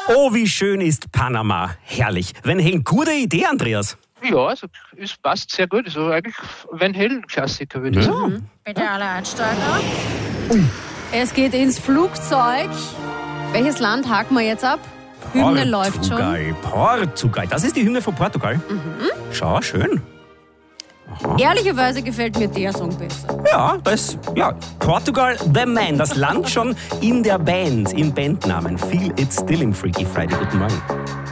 Oh, wie schön ist Panama. Herrlich. Van Halen, gute Idee, Andreas. Ja, also, es passt sehr gut. Also eigentlich Van Halen-Klassiker, würde ich sagen. Bitte alle einsteigen. Es geht ins Flugzeug. Welches Land haken wir jetzt ab? Hymne läuft schon. Portugal. Das ist die Hymne von Portugal. Schau, schön. Ehrlicherweise gefällt mir der Song besser. Ja, Portugal, The Man, das Land schon in der Band, im Bandnamen. Feel It Still im Freaky Friday. Guten Morgen.